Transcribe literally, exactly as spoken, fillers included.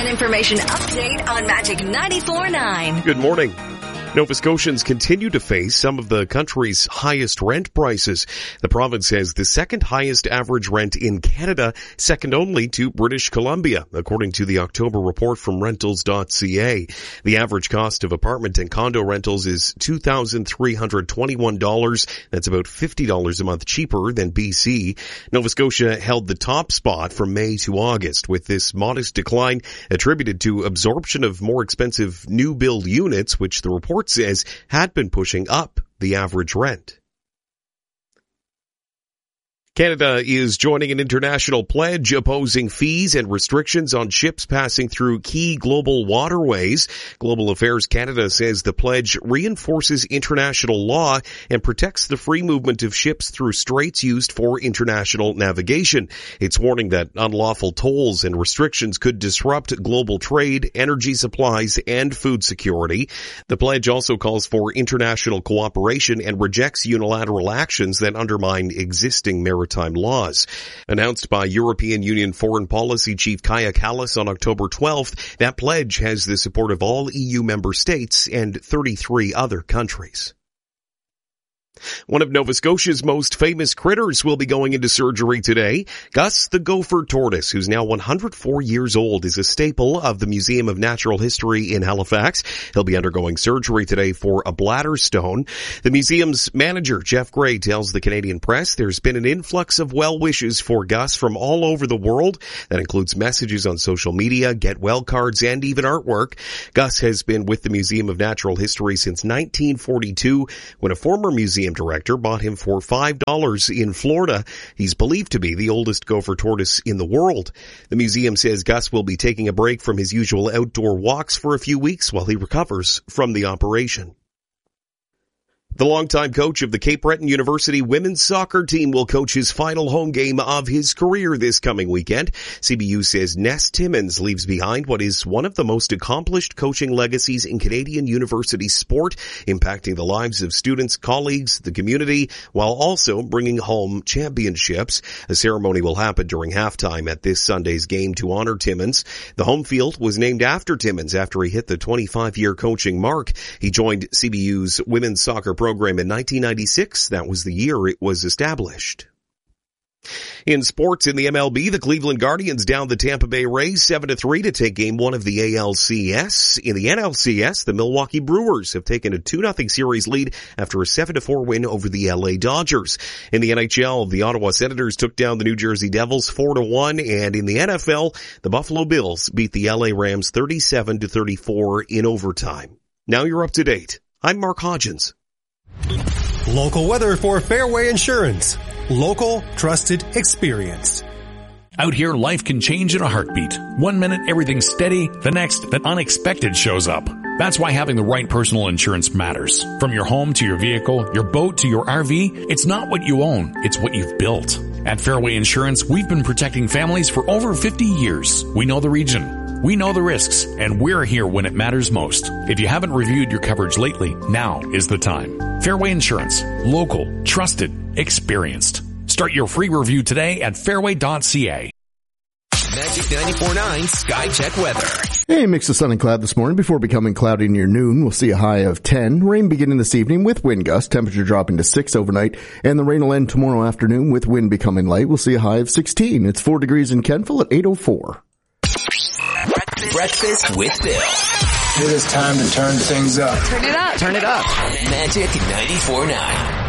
Rent Information Update on Magic ninety-four point nine. Good morning. Nova Scotians continue to face some of the country's highest rent prices. The province has the second highest average rent in Canada, second only to British Columbia, according to the October report from rentals dot c a. The average cost of apartment and condo rentals is two thousand three hundred twenty-one dollars. That's about fifty dollars a month cheaper than B C. Nova Scotia held the top spot from May to August, with this modest decline attributed to absorption of more expensive new build units, which the report says had been pushing up the average rent. Canada is joining an international pledge opposing fees and restrictions on ships passing through key global waterways. Global Affairs Canada says the pledge reinforces international law and protects the free movement of ships through straits used for international navigation. It's warning that unlawful tolls and restrictions could disrupt global trade, energy supplies, and food security. The pledge also calls for international cooperation and rejects unilateral actions that undermine existing maritime Maritime laws. Announced by European Union Foreign Policy Chief Kaja Kallas on October twelfth, that pledge has the support of all E U member states and thirty-three other countries. One of Nova Scotia's most famous critters will be going into surgery today. Gus the gopher tortoise, who's now one hundred four years old, is a staple of the Museum of Natural History in Halifax. He'll be undergoing surgery today for a bladder stone. The museum's manager, Jeff Gray, tells the Canadian Press there's been an influx of well wishes for Gus from all over the world. That includes messages on social media, get well cards, and even artwork. Gus has been with the Museum of Natural History since nineteen forty-two, when a former museum director bought him for five dollars in Florida. He's believed to be the oldest gopher tortoise in the world. The museum says Gus will be taking a break from his usual outdoor walks for a few weeks while he recovers from the operation. The longtime coach of the Cape Breton University women's soccer team will coach his final home game of his career this coming weekend. C B U says Ness Timmins leaves behind what is one of the most accomplished coaching legacies in Canadian university sport, impacting the lives of students, colleagues, the community, while also bringing home championships. A ceremony will happen during halftime at this Sunday's game to honor Timmins. The home field was named after Timmins after he hit the twenty-five-year coaching mark. He joined C B U's women's soccer program in nineteen ninety-six. That was the year it was established. In sports, in the M L B, the Cleveland Guardians downed the Tampa Bay Rays seven to three to take game one of the A L C S. In the N L C S, the Milwaukee Brewers have taken a two nothing series lead after a seven to four win over the L A Dodgers. In the N H L, the Ottawa Senators took down the New Jersey Devils four to one, and in the N F L, the Buffalo Bills beat the L A Rams thirty-seven to thirty-four in overtime. Now you're up to date. I'm Mark Hodgins. Local weather for Fairway Insurance. Local, trusted, experienced. Out here, life can change in a heartbeat. One minute, everything's steady. The next, that unexpected shows up. That's why having the right personal insurance matters. From your home to your vehicle, your boat to your R V, it's not what you own, it's what you've built. At Fairway Insurance, we've been protecting families for over fifty years. We know the region. We know the risks, and we're here when it matters most. If you haven't reviewed your coverage lately, now is the time. Fairway Insurance. Local, trusted, experienced. Start your free review today at fairway dot c a. Magic ninety-four point nine Sky Check weather. A mix of sun and cloud this morning before becoming cloudy near noon. We'll see a high of ten. Rain beginning this evening with wind gusts. Temperature dropping to six overnight. And the rain will end tomorrow afternoon with wind becoming light. We'll see a high of sixteen. It's four degrees in Kentville at eight oh four. Breakfast with Bill. It is time to turn things up. Turn it up. Turn it up. Magic ninety-four point nine.